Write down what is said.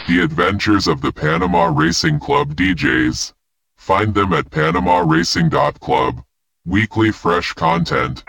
The adventures of the Panama Racing Club DJs. Find them at panamaracing.club. Weekly fresh content.